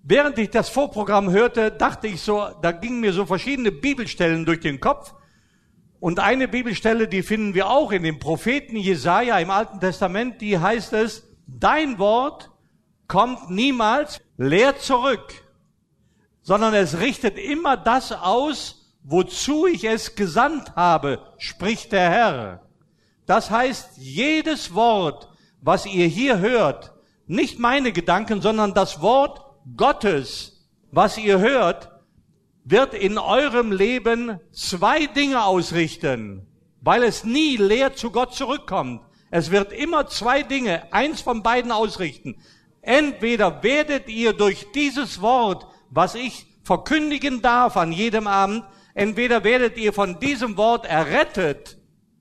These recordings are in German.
Während ich das Vorprogramm hörte, dachte ich so, da gingen mir so verschiedene Bibelstellen durch den Kopf. Und eine Bibelstelle, die finden wir auch in dem Propheten Jesaja im Alten Testament, die heißt es, dein Wort kommt niemals leer zurück, sondern es richtet immer das aus, wozu ich es gesandt habe, spricht der Herr. Das heißt, jedes Wort, was ihr hier hört, nicht meine Gedanken, sondern das Wort Gottes, was ihr hört, wird in eurem Leben zwei Dinge ausrichten, weil es nie leer zu Gott zurückkommt. Es wird immer zwei Dinge, eins von beiden ausrichten. Entweder werdet ihr durch dieses Wort, was ich verkündigen darf an jedem Abend, entweder werdet ihr von diesem Wort errettet.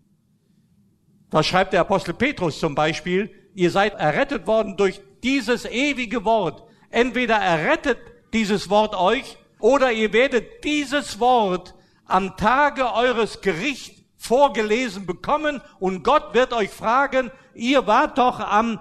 Das schreibt der Apostel Petrus zum Beispiel. Ihr seid errettet worden durch dieses ewige Wort. Entweder errettet dieses Wort euch, oder ihr werdet dieses Wort am Tage eures Gerichts vorgelesen bekommen und Gott wird euch fragen, ihr wart doch am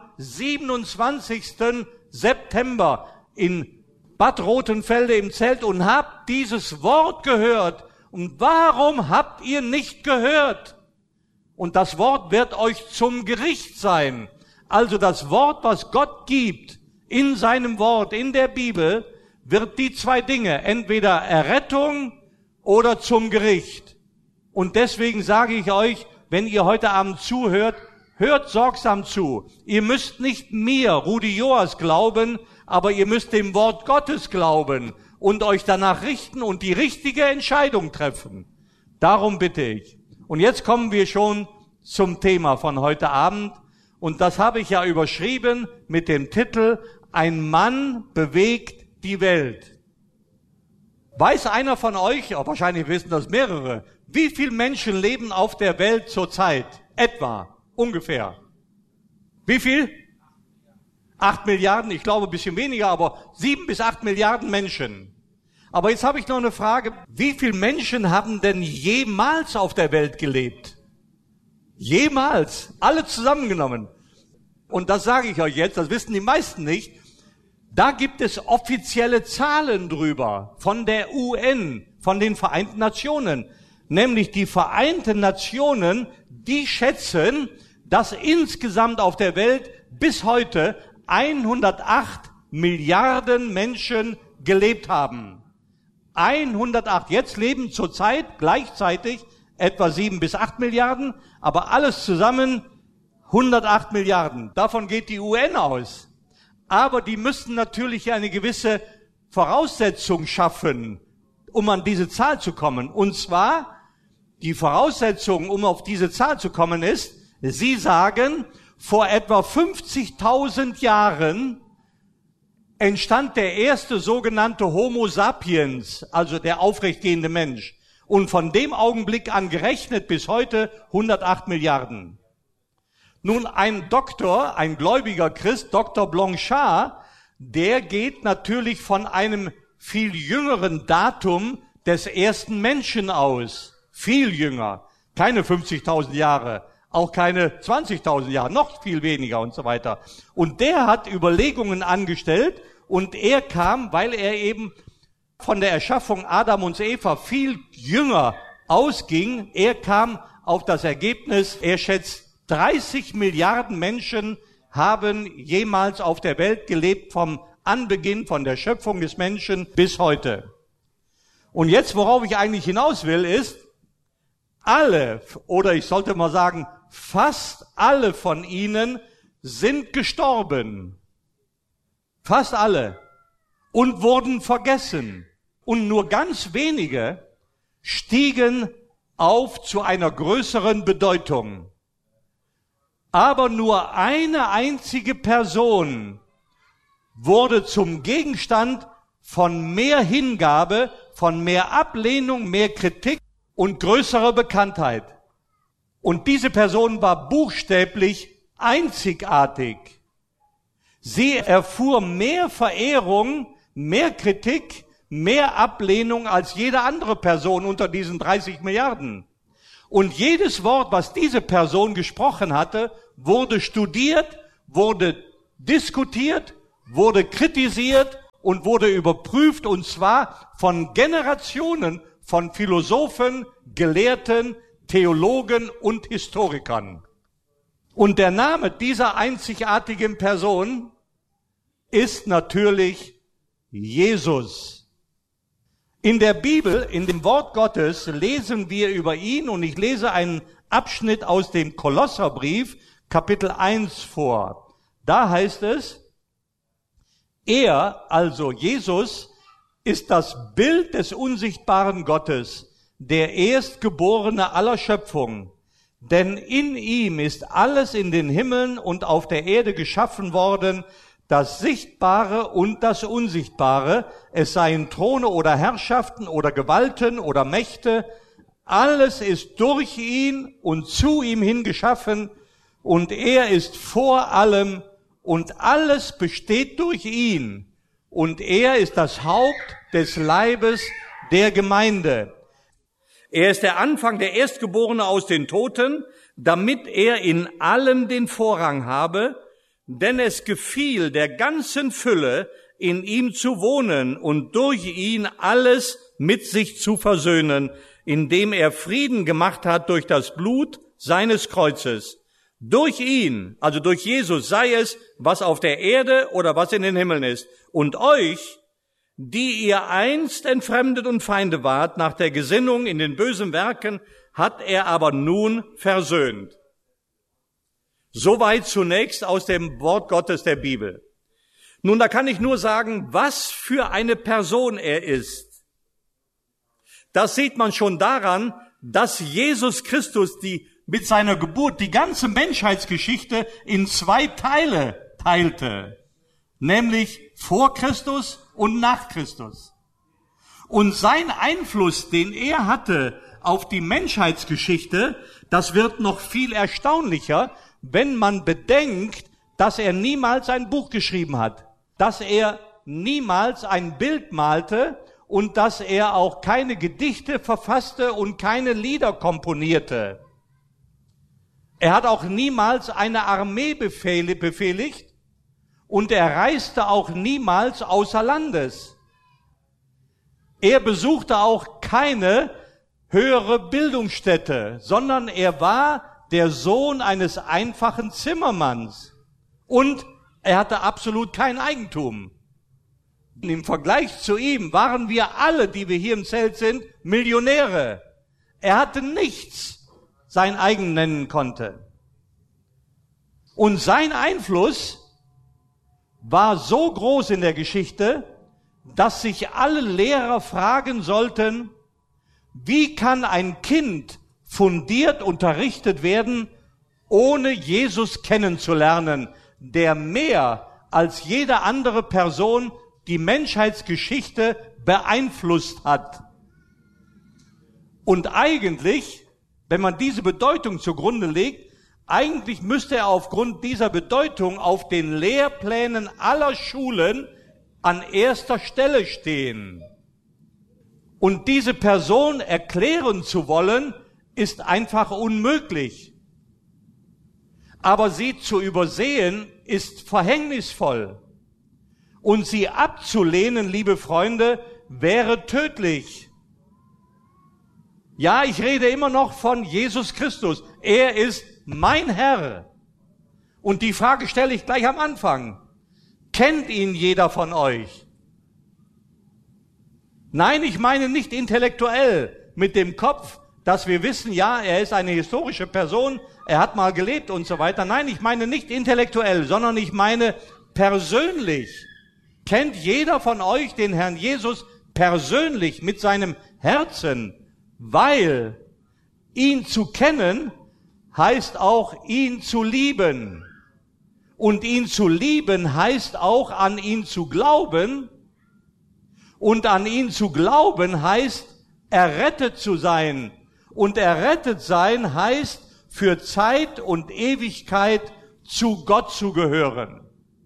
27. September in Bad Rotenfelde im Zelt und habt dieses Wort gehört. Und warum habt ihr nicht gehört? Und das Wort wird euch zum Gericht sein. Also das Wort, was Gott gibt in seinem Wort, in der Bibel, wird die zwei Dinge, entweder Errettung oder zum Gericht. Und deswegen sage ich euch, wenn ihr heute Abend zuhört, hört sorgsam zu. Ihr müsst nicht mir, Rudi Joas, glauben, aber ihr müsst dem Wort Gottes glauben und euch danach richten und die richtige Entscheidung treffen. Darum bitte ich. Und jetzt kommen wir schon zum Thema von heute Abend. Und das habe ich ja überschrieben mit dem Titel, ein Mann bewegt die Welt. Weiß einer von euch, wahrscheinlich wissen das mehrere, wie viele Menschen leben auf der Welt zurzeit? Etwa, ungefähr. Wie viel? 8 Milliarden, ich glaube ein bisschen weniger, aber 7 bis 8 Milliarden Menschen. Aber jetzt habe ich noch eine Frage, wie viele Menschen haben denn jemals auf der Welt gelebt? Jemals, alle zusammengenommen. Und das sage ich euch jetzt, das wissen die meisten nicht. Da gibt es offizielle Zahlen drüber von der UN, von den Vereinten Nationen. Nämlich die Vereinten Nationen, die schätzen, dass insgesamt auf der Welt bis heute 108 Milliarden Menschen gelebt haben. 108. Jetzt leben zurzeit gleichzeitig etwa 7 bis 8 Milliarden, aber alles zusammen 108 Milliarden. Davon geht die UN aus. Aber die müssen natürlich eine gewisse Voraussetzung schaffen, um an diese Zahl zu kommen. Und zwar, die Voraussetzung, um auf diese Zahl zu kommen, ist, sie sagen, vor etwa 50.000 Jahren entstand der erste sogenannte Homo sapiens, also der aufrechtgehende Mensch. Und von dem Augenblick an gerechnet bis heute 108 Milliarden. Nun, ein Doktor, ein gläubiger Christ, Dr. Blanchard, der geht natürlich von einem viel jüngeren Datum des ersten Menschen aus. Viel jünger. Keine 50.000 Jahre, auch keine 20.000 Jahre, noch viel weniger und so weiter. Und der hat Überlegungen angestellt und er kam, weil er eben von der Erschaffung Adam und Eva viel jünger ausging, er kam auf das Ergebnis, er schätzt, 30 Milliarden Menschen haben jemals auf der Welt gelebt vom Anbeginn, von der Schöpfung des Menschen bis heute. Und jetzt, worauf ich eigentlich hinaus will, ist, alle, oder ich sollte mal sagen, fast alle von ihnen sind gestorben. Fast alle. Und wurden vergessen. Und nur ganz wenige stiegen auf zu einer größeren Bedeutung. Aber nur eine einzige Person wurde zum Gegenstand von mehr Hingabe, von mehr Ablehnung, mehr Kritik und größerer Bekanntheit. Und diese Person war buchstäblich einzigartig. Sie erfuhr mehr Verehrung, mehr Kritik, mehr Ablehnung als jede andere Person unter diesen 30 Milliarden. Und jedes Wort, was diese Person gesprochen hatte, wurde studiert, wurde diskutiert, wurde kritisiert und wurde überprüft, und zwar von Generationen von Philosophen, Gelehrten, Theologen und Historikern. Und der Name dieser einzigartigen Person ist natürlich Jesus. In der Bibel, in dem Wort Gottes, lesen wir über ihn, und ich lese einen Abschnitt aus dem Kolosserbrief, Kapitel 1 vor. Da heißt es: Er, also Jesus, ist das Bild des unsichtbaren Gottes, der Erstgeborene aller Schöpfung. Denn in ihm ist alles in den Himmeln und auf der Erde geschaffen worden, das Sichtbare und das Unsichtbare, es seien Throne oder Herrschaften oder Gewalten oder Mächte, alles ist durch ihn und zu ihm hin geschaffen, und er ist vor allem, und alles besteht durch ihn, und er ist das Haupt des Leibes der Gemeinde. Er ist der Anfang, der Erstgeborene aus den Toten, damit er in allem den Vorrang habe, denn es gefiel der ganzen Fülle, in ihm zu wohnen und durch ihn alles mit sich zu versöhnen, indem er Frieden gemacht hat durch das Blut seines Kreuzes. Durch ihn, also durch Jesus, sei es, was auf der Erde oder was in den Himmeln ist, und euch, die ihr einst entfremdet und Feinde wart, nach der Gesinnung in den bösen Werken, hat er aber nun versöhnt. Soweit zunächst aus dem Wort Gottes der Bibel. Nun, da kann ich nur sagen, was für eine Person er ist. Das sieht man schon daran, dass Jesus Christus mit seiner Geburt die ganze Menschheitsgeschichte in 2 Teile teilte, nämlich vor Christus und nach Christus. Und sein Einfluss, den er hatte auf die Menschheitsgeschichte, das wird noch viel erstaunlicher, wenn man bedenkt, dass er niemals ein Buch geschrieben hat, dass er niemals ein Bild malte und dass er auch keine Gedichte verfasste und keine Lieder komponierte. Er hat auch niemals eine Armee befehligt und er reiste auch niemals außer Landes. Er besuchte auch keine höhere Bildungsstätte, sondern er war der Sohn eines einfachen Zimmermanns und er hatte absolut kein Eigentum. Im Vergleich zu ihm waren wir alle, die wir hier im Zelt sind, Millionäre. Er hatte nichts, sein eigen nennen konnte. Und sein Einfluss war so groß in der Geschichte, dass sich alle Lehrer fragen sollten, wie kann ein Kind fundiert unterrichtet werden, ohne Jesus kennenzulernen, der mehr als jede andere Person die Menschheitsgeschichte beeinflusst hat. Und eigentlich, wenn man diese Bedeutung zugrunde legt, eigentlich müsste er aufgrund dieser Bedeutung auf den Lehrplänen aller Schulen an erster Stelle stehen. Und diese Person erklären zu wollen, ist einfach unmöglich. Aber sie zu übersehen, ist verhängnisvoll. Und sie abzulehnen, liebe Freunde, wäre tödlich. Ja, ich rede immer noch von Jesus Christus. Er ist mein Herr. Und die Frage stelle ich gleich am Anfang. Kennt ihn jeder von euch? Nein, ich meine nicht intellektuell mit dem Kopf, dass wir wissen, ja, er ist eine historische Person, er hat mal gelebt und so weiter. Nein, ich meine nicht intellektuell, sondern ich meine persönlich. Kennt jeder von euch den Herrn Jesus persönlich mit seinem Herzen? Weil ihn zu kennen heißt auch, ihn zu lieben. Und ihn zu lieben heißt auch, an ihn zu glauben. Und an ihn zu glauben heißt, errettet zu sein. Und errettet sein heißt, für Zeit und Ewigkeit zu Gott zu gehören.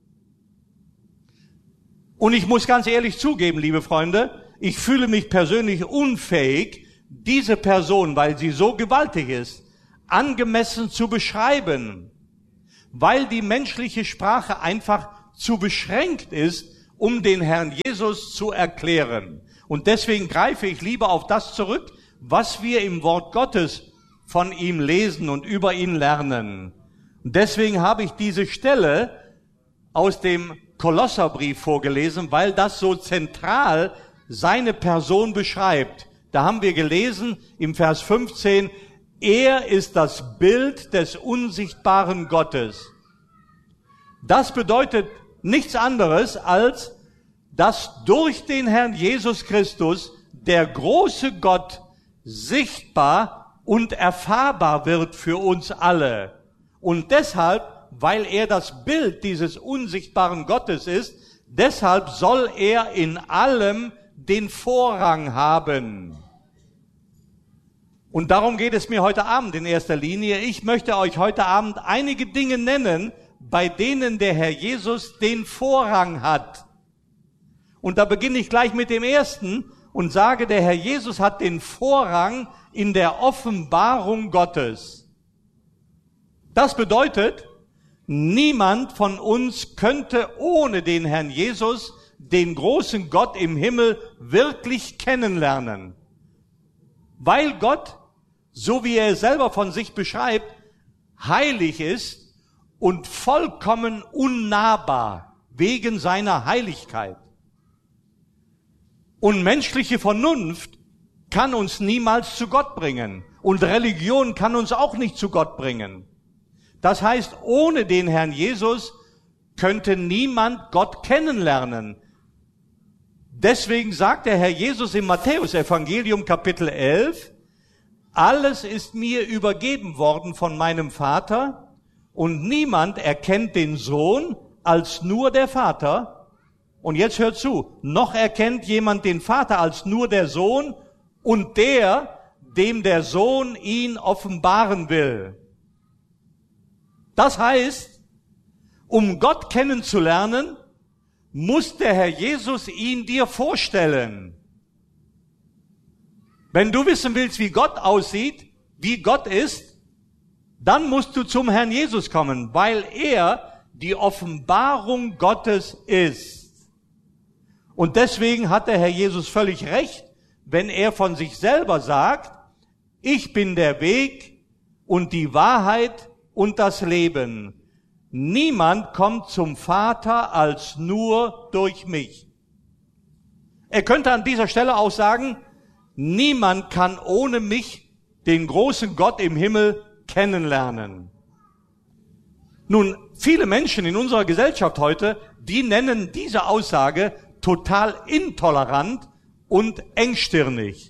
Und ich muss ganz ehrlich zugeben, liebe Freunde, ich fühle mich persönlich unfähig, diese Person, weil sie so gewaltig ist, angemessen zu beschreiben, weil die menschliche Sprache einfach zu beschränkt ist, um den Herrn Jesus zu erklären. Und deswegen greife ich lieber auf das zurück, was wir im Wort Gottes von ihm lesen und über ihn lernen. Und deswegen habe ich diese Stelle aus dem Kolosserbrief vorgelesen, weil das so zentral seine Person beschreibt. Da haben wir gelesen im Vers 15, er ist das Bild des unsichtbaren Gottes. Das bedeutet nichts anderes, als dass durch den Herrn Jesus Christus der große Gott sichtbar und erfahrbar wird für uns alle. Und deshalb, weil er das Bild dieses unsichtbaren Gottes ist, deshalb soll er in allem den Vorrang haben. Und darum geht es mir heute Abend in erster Linie. Ich möchte euch heute Abend einige Dinge nennen, bei denen der Herr Jesus den Vorrang hat. Und da beginne ich gleich mit dem ersten und sage, der Herr Jesus hat den Vorrang in der Offenbarung Gottes. Das bedeutet, niemand von uns könnte ohne den Herrn Jesus den großen Gott im Himmel wirklich kennenlernen. Weil Gott, so wie er es selber von sich beschreibt, heilig ist und vollkommen unnahbar wegen seiner Heiligkeit. Und menschliche Vernunft kann uns niemals zu Gott bringen. Und Religion kann uns auch nicht zu Gott bringen. Das heißt, ohne den Herrn Jesus könnte niemand Gott kennenlernen. Deswegen sagt der Herr Jesus im Matthäus-Evangelium Kapitel 11, alles ist mir übergeben worden von meinem Vater und niemand erkennt den Sohn als nur der Vater. Und jetzt hört zu, noch erkennt jemand den Vater als nur der Sohn und der, dem der Sohn ihn offenbaren will. Das heißt, um Gott kennenzulernen, muss der Herr Jesus ihn dir vorstellen. Wenn du wissen willst, wie Gott aussieht, wie Gott ist, dann musst du zum Herrn Jesus kommen, weil er die Offenbarung Gottes ist. Und deswegen hat der Herr Jesus völlig recht, wenn er von sich selber sagt, ich bin der Weg und die Wahrheit und das Leben. Niemand kommt zum Vater als nur durch mich. Er könnte an dieser Stelle auch sagen, niemand kann ohne mich den großen Gott im Himmel kennenlernen. Nun, viele Menschen in unserer Gesellschaft heute, die nennen diese Aussage total intolerant und engstirnig.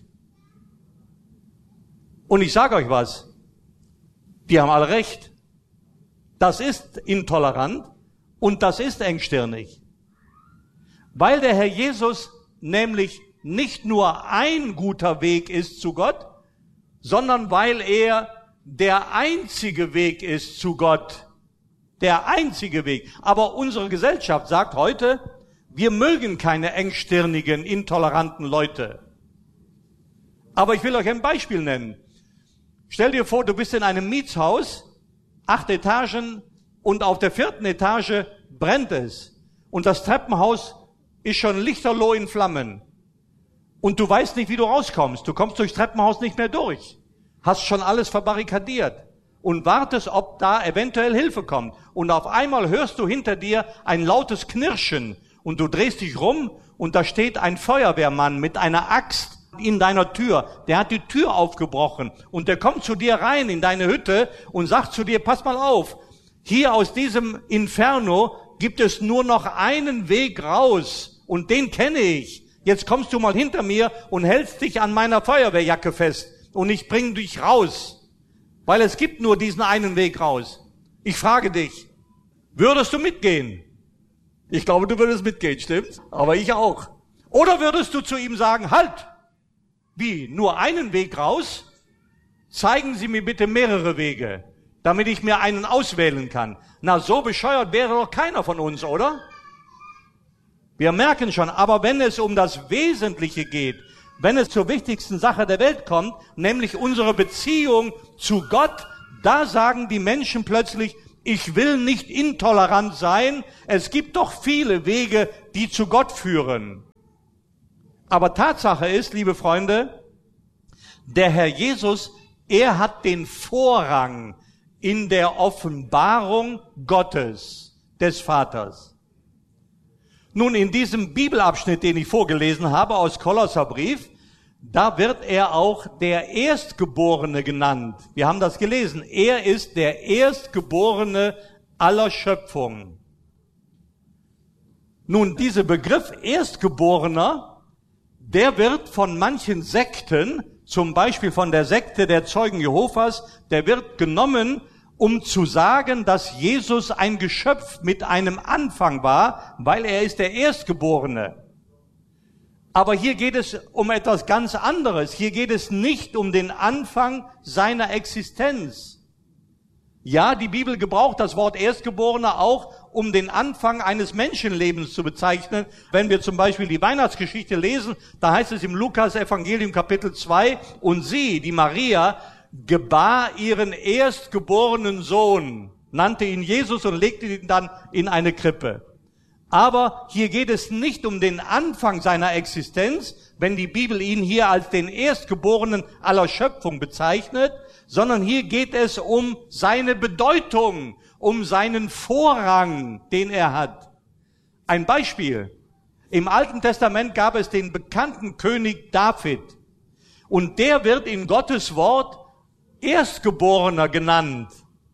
Und ich sage euch was, die haben alle recht. Das ist intolerant und das ist engstirnig. Weil der Herr Jesus nämlich nicht nur ein guter Weg ist zu Gott, sondern weil er der einzige Weg ist zu Gott. Der einzige Weg. Aber unsere Gesellschaft sagt heute, wir mögen keine engstirnigen, intoleranten Leute. Aber ich will euch ein Beispiel nennen. Stell dir vor, du bist in einem Mietshaus, 8 Etagen und auf der 4. Etage brennt es. Und das Treppenhaus ist schon lichterloh in Flammen. Und du weißt nicht, wie du rauskommst. Du kommst durchs Treppenhaus nicht mehr durch. Hast schon alles verbarrikadiert und wartest, ob da eventuell Hilfe kommt. Und auf einmal hörst du hinter dir ein lautes Knirschen und du drehst dich rum und da steht ein Feuerwehrmann mit einer Axt in deiner Tür. Der hat die Tür aufgebrochen und der kommt zu dir rein in deine Hütte und sagt zu dir, pass mal auf, hier aus diesem Inferno gibt es nur noch einen Weg raus und den kenne ich. Jetzt kommst du mal hinter mir und hältst dich an meiner Feuerwehrjacke fest und ich bringe dich raus, weil es gibt nur diesen einen Weg raus. Ich frage dich, würdest du mitgehen? Ich glaube, du würdest mitgehen, stimmt's? Aber ich auch. Oder würdest du zu ihm sagen, halt! Wie, nur einen Weg raus? Zeigen Sie mir bitte mehrere Wege, damit ich mir einen auswählen kann. Na, so bescheuert wäre doch keiner von uns, oder? Wir merken schon, aber wenn es um das Wesentliche geht, wenn es zur wichtigsten Sache der Welt kommt, nämlich unsere Beziehung zu Gott, da sagen die Menschen plötzlich, Ich will nicht intolerant sein. Es gibt doch viele Wege, die zu Gott führen. Aber Tatsache ist, liebe Freunde, der Herr Jesus, er hat den Vorrang in der Offenbarung Gottes, des Vaters. Nun, in diesem Bibelabschnitt, den ich vorgelesen habe aus Kolosserbrief, da wird er auch der Erstgeborene genannt. Wir haben das gelesen. Er ist der Erstgeborene aller Schöpfung. Nun, dieser Begriff Erstgeborener, der wird von manchen Sekten, zum Beispiel von der Sekte der Zeugen Jehovas, der wird genommen, um zu sagen, dass Jesus ein Geschöpf mit einem Anfang war, weil er ist der Erstgeborene. Aber hier geht es um etwas ganz anderes. Hier geht es nicht um den Anfang seiner Existenz. Ja, die Bibel gebraucht das Wort Erstgeborener auch, um den Anfang eines Menschenlebens zu bezeichnen. Wenn wir zum Beispiel die Weihnachtsgeschichte lesen, da heißt es im Lukas-Evangelium Kapitel 2, und sie, die Maria, gebar ihren erstgeborenen Sohn, nannte ihn Jesus und legte ihn dann in eine Krippe. Aber hier geht es nicht um den Anfang seiner Existenz, wenn die Bibel ihn hier als den Erstgeborenen aller Schöpfung bezeichnet, sondern hier geht es um seine Bedeutung, um seinen Vorrang, den er hat. Ein Beispiel. Im Alten Testament gab es den bekannten König David. Und der wird in Gottes Wort Erstgeborener genannt.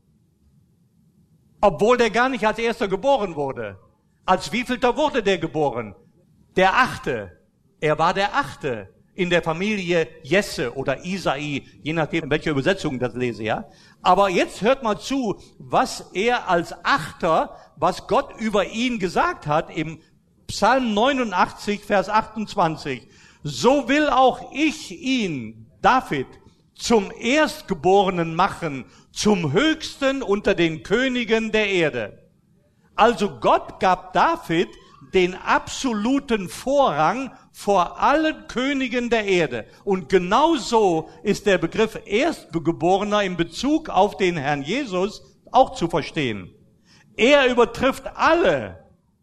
Obwohl der gar nicht als Erster geboren wurde. Als wievielter wurde der geboren? Der 8. Er war der 8. in der Familie Jesse oder Isai, je nachdem, in welcher Übersetzung ich das lese, ja. Aber jetzt hört mal zu, was er als 8., was Gott über ihn gesagt hat im Psalm 89, Vers 28. So will auch ich ihn, David, zum Erstgeborenen machen, zum Höchsten unter den Königen der Erde. Also Gott gab David den absoluten Vorrang vor allen Königen der Erde. Und genauso ist der Begriff Erstgeborener in Bezug auf den Herrn Jesus auch zu verstehen. Er übertrifft alle.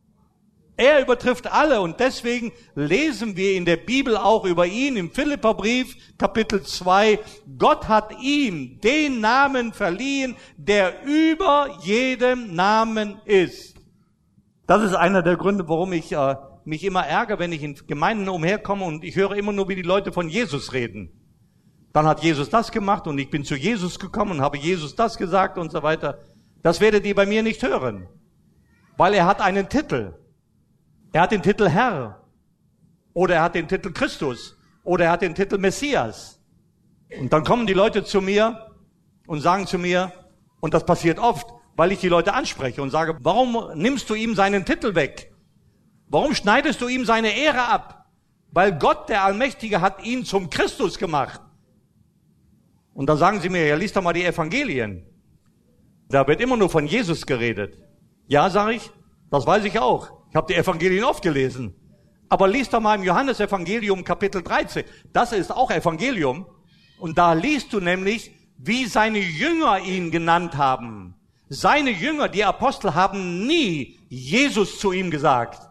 Er übertrifft alle und deswegen lesen wir in der Bibel auch über ihn im Philipperbrief Kapitel 2. Gott hat ihm den Namen verliehen, der über jedem Namen ist. Das ist einer der Gründe, warum ich mich immer ärgere, wenn ich in Gemeinden umherkomme und ich höre immer nur, wie die Leute von Jesus reden. Dann hat Jesus das gemacht und ich bin zu Jesus gekommen und habe Jesus das gesagt und so weiter. Das werdet ihr bei mir nicht hören, weil er hat einen Titel. Er hat den Titel Herr oder er hat den Titel Christus oder er hat den Titel Messias. Und dann kommen die Leute zu mir und sagen zu mir, und das passiert oft, weil ich die Leute anspreche und sage, warum nimmst du ihm seinen Titel weg? Warum schneidest du ihm seine Ehre ab? Weil Gott, der Allmächtige, hat ihn zum Christus gemacht. Und da sagen sie mir, ja, lies doch mal die Evangelien. Da wird immer nur von Jesus geredet. Ja, sage ich, das weiß ich auch. Ich habe die Evangelien oft gelesen. Aber lies doch mal im Johannesevangelium Kapitel 13. Das ist auch Evangelium. Und da liest du nämlich, wie seine Jünger ihn genannt haben. Seine Jünger, die Apostel, haben nie Jesus zu ihm gesagt.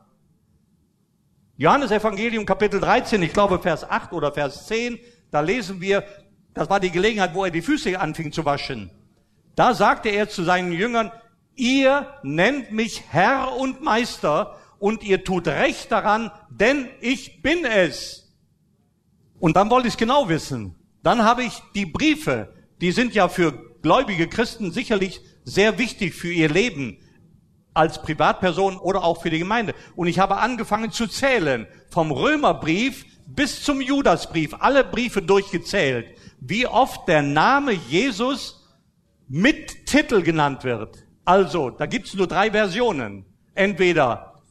Johannesevangelium Kapitel 13, ich glaube Vers 8 oder Vers 10, da lesen wir, das war die Gelegenheit, wo er die Füße anfing zu waschen. Da sagte er zu seinen Jüngern, ihr nennt mich Herr und Meister und ihr tut recht daran, denn ich bin es. Und dann wollte ich es genau wissen. Dann habe ich die Briefe, die sind ja für gläubige Christen sicherlich sehr wichtig für ihr Leben als Privatperson oder auch für die Gemeinde. Und ich habe angefangen zu zählen, vom Römerbrief bis zum Judasbrief, alle Briefe durchgezählt, wie oft der Name Jesus mit Titel genannt wird. Also, da gibt's nur 3 Versionen. Entweder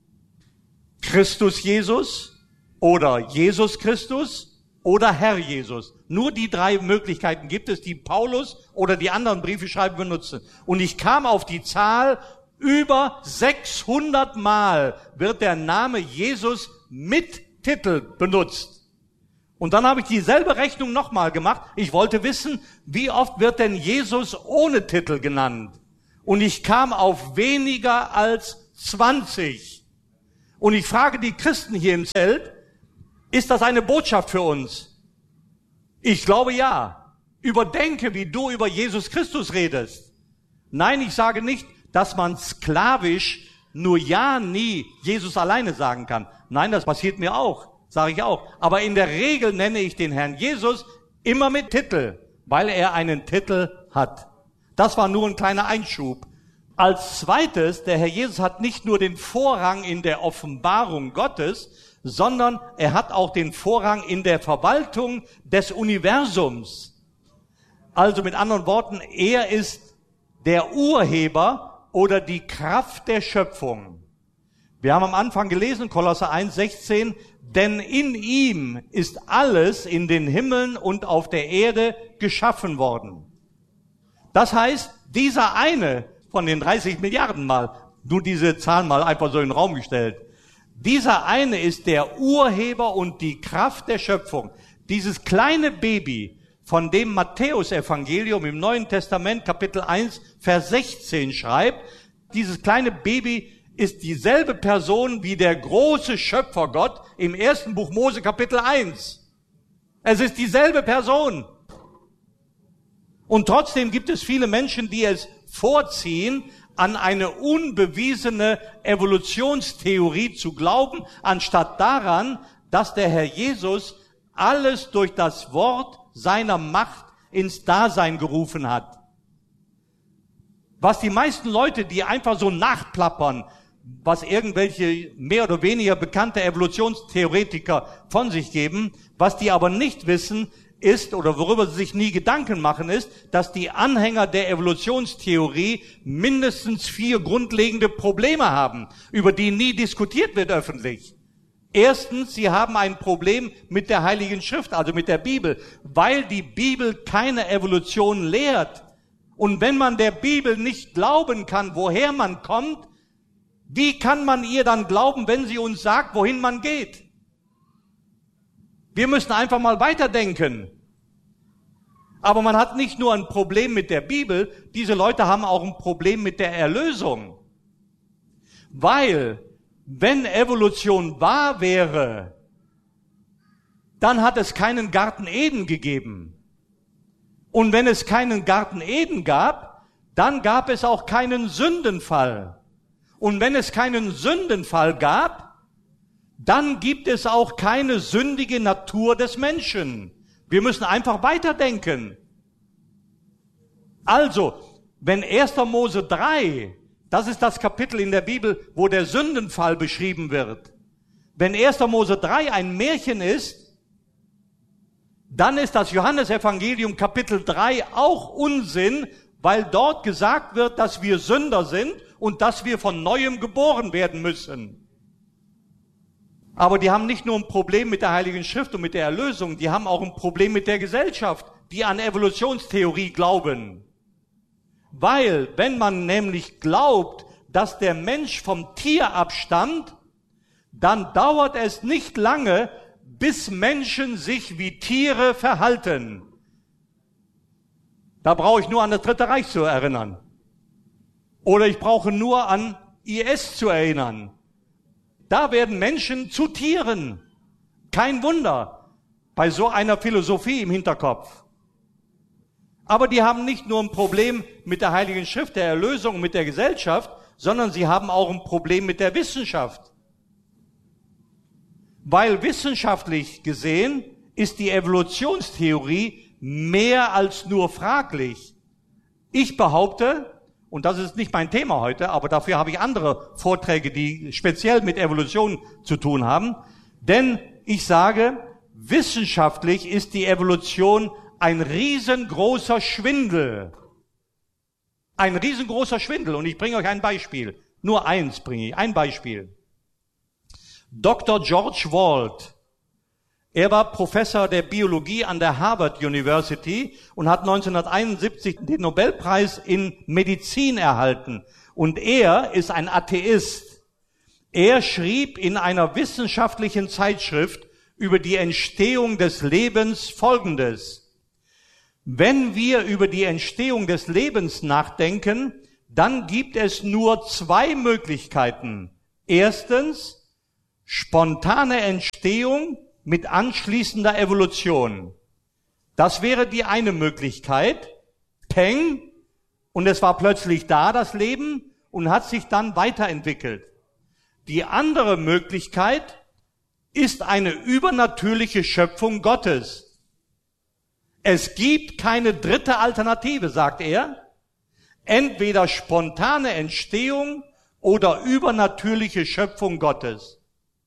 Christus Jesus oder Jesus Christus oder Herr Jesus. Nur die 3 Möglichkeiten gibt es, die Paulus oder die anderen Briefe schreiben benutzen. Und ich kam auf die Zahl, über 600 Mal wird der Name Jesus mit Titel benutzt. Und dann habe ich dieselbe Rechnung nochmal gemacht. Ich wollte wissen, wie oft wird denn Jesus ohne Titel genannt? Und ich kam auf weniger als 20. Und ich frage die Christen hier im Zelt, ist das eine Botschaft für uns? Ich glaube ja. Überdenke, wie du über Jesus Christus redest. Nein, ich sage nicht, dass man sklavisch nur ja, nie Jesus alleine sagen kann. Nein, das passiert mir auch, sage ich auch. Aber in der Regel nenne ich den Herrn Jesus immer mit Titel, weil er einen Titel hat. Das war nur ein kleiner Einschub. Als zweites, der Herr Jesus hat nicht nur den Vorrang in der Offenbarung Gottes, sondern er hat auch den Vorrang in der Verwaltung des Universums. Also mit anderen Worten, er ist der Urheber oder die Kraft der Schöpfung. Wir haben am Anfang gelesen, Kolosser 1,16, denn in ihm ist alles in den Himmeln und auf der Erde geschaffen worden. Das heißt, dieser eine von den 30 Milliarden mal, nur diese Zahl mal einfach so in den Raum gestellt, dieser eine ist der Urheber und die Kraft der Schöpfung. Dieses kleine Baby, von dem Matthäus-Evangelium im Neuen Testament, Kapitel 1, Vers 16 schreibt, dieses kleine Baby ist dieselbe Person wie der große Schöpfergott im ersten Buch Mose, Kapitel 1. Es ist dieselbe Person. Und trotzdem gibt es viele Menschen, die es vorziehen, an eine unbewiesene Evolutionstheorie zu glauben, anstatt daran, dass der Herr Jesus alles durch das Wort seiner Macht ins Dasein gerufen hat. Was die meisten Leute, die einfach so nachplappern, was irgendwelche mehr oder weniger bekannte Evolutionstheoretiker von sich geben, was die aber nicht wissen, ist, oder worüber sie sich nie Gedanken machen, ist, dass die Anhänger der Evolutionstheorie mindestens 4 grundlegende Probleme haben, über die nie diskutiert wird öffentlich. Erstens, sie haben ein Problem mit der Heiligen Schrift, also mit der Bibel, weil die Bibel keine Evolution lehrt. Und wenn man der Bibel nicht glauben kann, woher man kommt, wie kann man ihr dann glauben, wenn sie uns sagt, wohin man geht? Wir müssen einfach mal weiterdenken. Aber man hat nicht nur ein Problem mit der Bibel, diese Leute haben auch ein Problem mit der Erlösung. Weil, wenn Evolution wahr wäre, dann hat es keinen Garten Eden gegeben. Und wenn es keinen Garten Eden gab, dann gab es auch keinen Sündenfall. Und wenn es keinen Sündenfall gab, dann gibt es auch keine sündige Natur des Menschen. Wir müssen einfach weiterdenken. Also, wenn 1. Mose 3, das ist das Kapitel in der Bibel, wo der Sündenfall beschrieben wird. Wenn 1. Mose 3 ein Märchen ist, dann ist das Johannesevangelium Kapitel 3 auch Unsinn, weil dort gesagt wird, dass wir Sünder sind und dass wir von Neuem geboren werden müssen. Aber die haben nicht nur ein Problem mit der Heiligen Schrift und mit der Erlösung, die haben auch ein Problem mit der Gesellschaft, die an Evolutionstheorie glauben. Weil, wenn man nämlich glaubt, dass der Mensch vom Tier abstammt, dann dauert es nicht lange, bis Menschen sich wie Tiere verhalten. Da brauche ich nur an das Dritte Reich zu erinnern. Oder ich brauche nur an IS zu erinnern. Da werden Menschen zu Tieren. Kein Wunder bei so einer Philosophie im Hinterkopf. Aber die haben nicht nur ein Problem mit der Heiligen Schrift, der Erlösung und mit der Gesellschaft, sondern sie haben auch ein Problem mit der Wissenschaft. Weil wissenschaftlich gesehen ist die Evolutionstheorie mehr als nur fraglich. Ich behaupte, und das ist nicht mein Thema heute, aber dafür habe ich andere Vorträge, die speziell mit Evolution zu tun haben. Denn ich sage, wissenschaftlich ist die Evolution ein riesengroßer Schwindel. Ein riesengroßer Schwindel. Und ich bringe euch ein Beispiel. Nur eins bringe ich, ein Beispiel. Dr. George Wald, er war Professor der Biologie an der Harvard University und hat 1971 den Nobelpreis in Medizin erhalten. Und er ist ein Atheist. Er schrieb in einer wissenschaftlichen Zeitschrift über die Entstehung des Lebens Folgendes: Wenn wir über die Entstehung des Lebens nachdenken, dann gibt es nur zwei Möglichkeiten. Erstens, spontane Entstehung mit anschließender Evolution. Das wäre die eine Möglichkeit. Peng, und es war plötzlich da, das Leben, und hat sich dann weiterentwickelt. Die andere Möglichkeit ist eine übernatürliche Schöpfung Gottes. Es gibt keine dritte Alternative, sagt er. Entweder spontane Entstehung oder übernatürliche Schöpfung Gottes.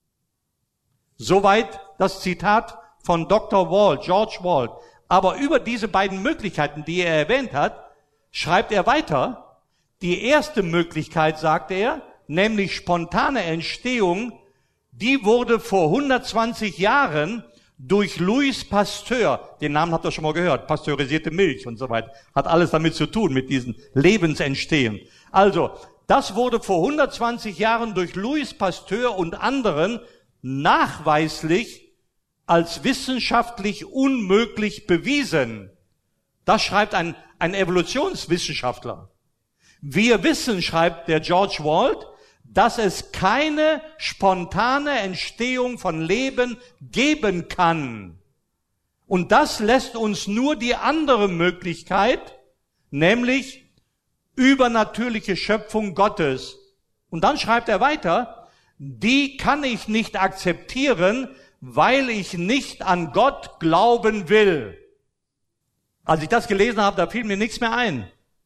Soweit das Zitat von Dr. Walt, George Walt. Aber über diese beiden Möglichkeiten, die er erwähnt hat, schreibt er weiter. Die erste Möglichkeit, sagt er, nämlich spontane Entstehung, die wurde vor 120 Jahren durch Louis Pasteur, den Namen habt ihr schon mal gehört, pasteurisierte Milch und so weiter, hat alles damit zu tun, mit diesem Lebensentstehen. Also, das wurde vor 120 Jahren durch Louis Pasteur und anderen nachweislich als wissenschaftlich unmöglich bewiesen. Das schreibt ein Evolutionswissenschaftler. Wir wissen, schreibt der George Walt, dass es keine spontane Entstehung von Leben geben kann. Und das lässt uns nur die andere Möglichkeit, nämlich übernatürliche Schöpfung Gottes. Und dann schreibt er weiter, die kann ich nicht akzeptieren, weil ich nicht an Gott glauben will. Als ich das gelesen habe, da fiel mir nichts mehr ein.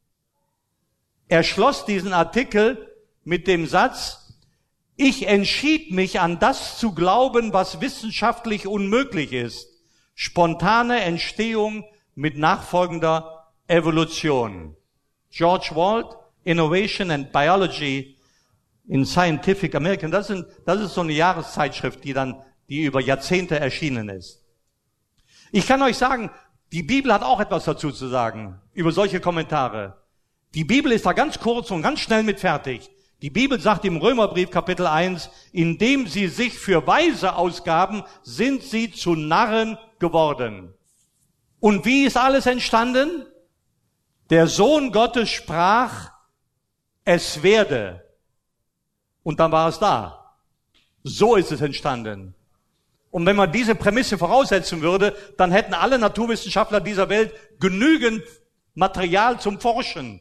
Er schloss diesen Artikel mit dem Satz, ich entschied mich an das zu glauben, was wissenschaftlich unmöglich ist. Spontane Entstehung mit nachfolgender Evolution. George Walt, Innovation and Biology in Scientific American. Das ist so eine Jahreszeitschrift, die über Jahrzehnte erschienen ist. Ich kann euch sagen, die Bibel hat auch etwas dazu zu sagen, über solche Kommentare. Die Bibel ist da ganz kurz und ganz schnell mit fertig. Die Bibel sagt im Römerbrief Kapitel 1, indem sie sich für Weise ausgaben, sind sie zu Narren geworden. Und wie ist alles entstanden? Der Sohn Gottes sprach, es werde. Und dann war es da. So ist es entstanden. Und wenn man diese Prämisse voraussetzen würde, dann hätten alle Naturwissenschaftler dieser Welt genügend Material zum Forschen.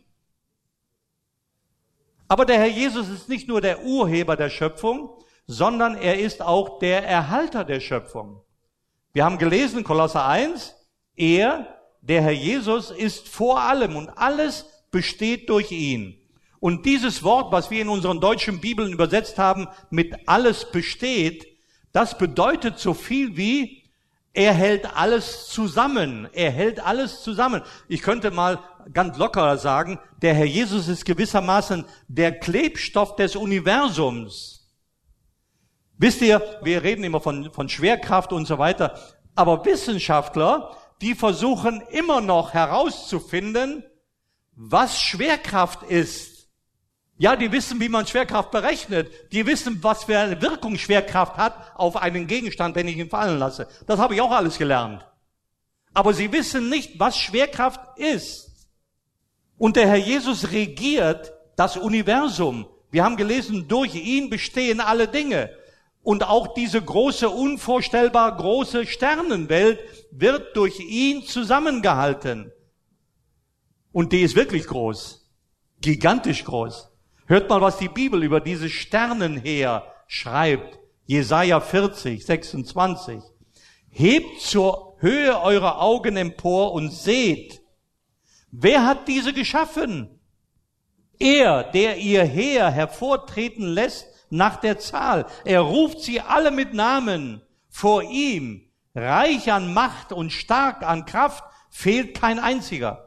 Aber der Herr Jesus ist nicht nur der Urheber der Schöpfung, sondern er ist auch der Erhalter der Schöpfung. Wir haben gelesen, Kolosser 1, der Herr Jesus, ist vor allem und alles besteht durch ihn. Und dieses Wort, was wir in unseren deutschen Bibeln übersetzt haben, mit alles besteht, das bedeutet so viel wie, er hält alles zusammen. Er hält alles zusammen. Ich könnte mal ganz locker sagen, der Herr Jesus ist gewissermaßen der Klebstoff des Universums. Wisst ihr, wir reden immer von Schwerkraft und so weiter, aber Wissenschaftler, die versuchen immer noch herauszufinden, was Schwerkraft ist. Ja, die wissen, wie man Schwerkraft berechnet. Die wissen, was für eine Wirkung Schwerkraft hat auf einen Gegenstand, wenn ich ihn fallen lasse. Das habe ich auch alles gelernt. Aber sie wissen nicht, was Schwerkraft ist. Und der Herr Jesus regiert das Universum. Wir haben gelesen, durch ihn bestehen alle Dinge. Und auch diese große, unvorstellbar große Sternenwelt wird durch ihn zusammengehalten. Und die ist wirklich groß. Gigantisch groß. Hört mal, was die Bibel über dieses Sternenheer schreibt. Jesaja 40, 26. Hebt zur Höhe eure Augen empor und seht. Wer hat diese geschaffen? Er, der ihr Heer hervortreten lässt nach der Zahl. Er ruft sie alle mit Namen. Vor ihm, reich an Macht und stark an Kraft, fehlt kein einziger.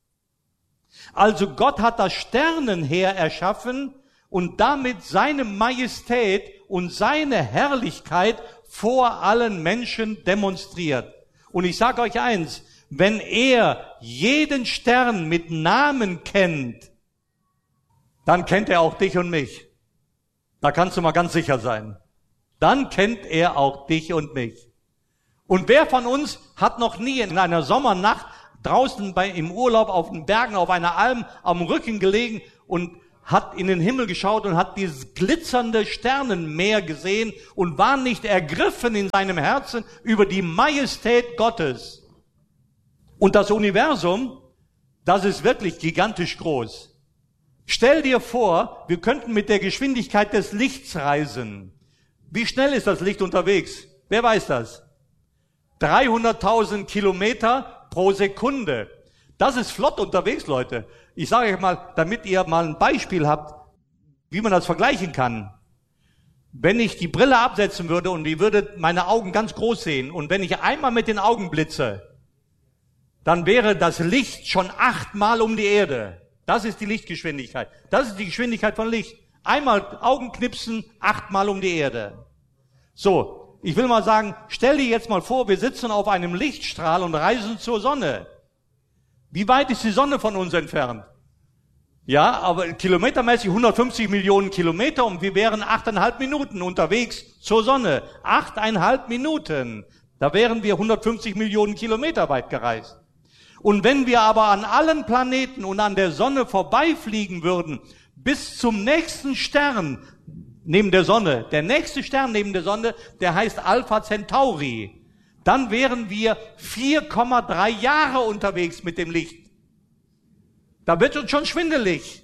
Also Gott hat das Sternenheer erschaffen und damit seine Majestät und seine Herrlichkeit vor allen Menschen demonstriert. Und ich sage euch eins, wenn er jeden Stern mit Namen kennt, dann kennt er auch dich und mich. Da kannst du mal ganz sicher sein. Dann kennt er auch dich und mich. Und wer von uns hat noch nie in einer Sommernacht draußen im Urlaub auf den Bergen, auf einer Alm am Rücken gelegen und hat in den Himmel geschaut und hat dieses glitzernde Sternenmeer gesehen und war nicht ergriffen in seinem Herzen über die Majestät Gottes. Und das Universum, das ist wirklich gigantisch groß. Stell dir vor, wir könnten mit der Geschwindigkeit des Lichts reisen. Wie schnell ist das Licht unterwegs? Wer weiß das? 300.000 Kilometer pro Sekunde. Das ist flott unterwegs, Leute. Ich sage euch mal, damit ihr mal ein Beispiel habt, wie man das vergleichen kann. Wenn ich die Brille absetzen würde und ich würde meine Augen ganz groß sehen und wenn ich einmal mit den Augen blitze, dann wäre das Licht schon 8-mal um die Erde. Das ist die Lichtgeschwindigkeit. Das ist die Geschwindigkeit von Licht. Einmal Augenknipsen, 8-mal um die Erde. So, ich will mal sagen, stell dir jetzt mal vor, wir sitzen auf einem Lichtstrahl und reisen zur Sonne. Wie weit ist die Sonne von uns entfernt? Ja, aber kilometermäßig 150 Millionen Kilometer und wir wären 8,5 Minuten unterwegs zur Sonne. 8,5 Minuten. Da wären wir 150 Millionen Kilometer weit gereist. Und wenn wir aber an allen Planeten und an der Sonne vorbeifliegen würden, bis zum nächsten Stern neben der Sonne, der nächste Stern neben der Sonne, der heißt Alpha Centauri, dann wären wir 4,3 Jahre unterwegs mit dem Licht. Da wird uns schon schwindelig.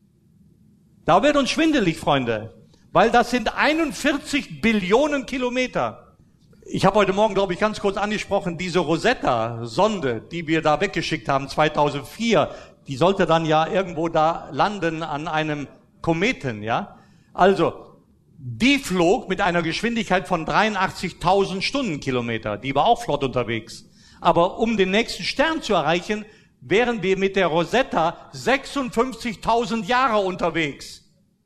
Da wird uns schwindelig, Freunde. Weil das sind 41 Billionen Kilometer. Ich habe heute Morgen, glaube ich, ganz kurz angesprochen, diese Rosetta-Sonde, die wir da weggeschickt haben, 2004, die sollte dann ja irgendwo da landen an einem Kometen, ja. Also, die flog mit einer Geschwindigkeit von 83.000 Stundenkilometer. Die war auch flott unterwegs. Aber um den nächsten Stern zu erreichen, wären wir mit der Rosetta 56.000 Jahre unterwegs.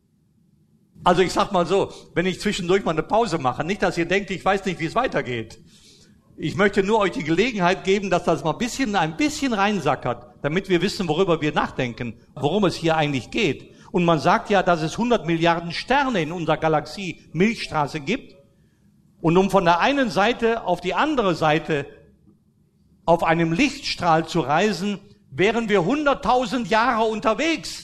Also ich sag mal so, wenn ich zwischendurch mal eine Pause mache, nicht, dass ihr denkt, ich weiß nicht, wie es weitergeht. Ich möchte nur euch die Gelegenheit geben, dass das mal ein bisschen reinsackert, damit wir wissen, worüber wir nachdenken, worum es hier eigentlich geht. Und man sagt ja, dass es 100 Milliarden Sterne in unserer Galaxie Milchstraße gibt. Und um von der einen Seite auf die andere Seite auf einem Lichtstrahl zu reisen, wären wir 100.000 Jahre unterwegs.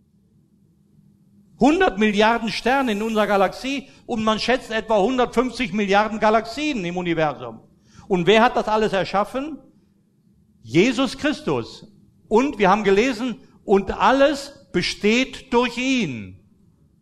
100 Milliarden Sterne in unserer Galaxie und man schätzt etwa 150 Milliarden Galaxien im Universum. Und wer hat das alles erschaffen? Jesus Christus. Und wir haben gelesen, und alles besteht durch ihn.